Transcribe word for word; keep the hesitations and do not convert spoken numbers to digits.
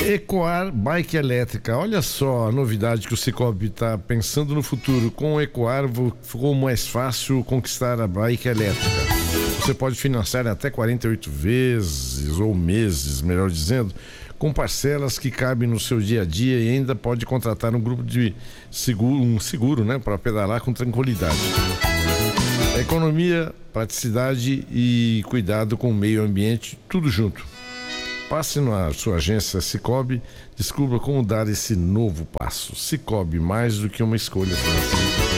Ecoar Bike Elétrica. Olha só a novidade que o Sicoob está pensando no futuro. Com o Ecoar ficou mais fácil conquistar a bike elétrica. Você pode financiar até quarenta e oito vezes ou meses, melhor dizendo, com parcelas que cabem no seu dia a dia, e ainda pode contratar um grupo de seguro, um seguro, né, para pedalar com tranquilidade. Economia, praticidade e cuidado com o meio ambiente, tudo junto. Passe na sua agência Sicoob, descubra como dar esse novo passo. Sicoob, mais do que uma escolha financeira.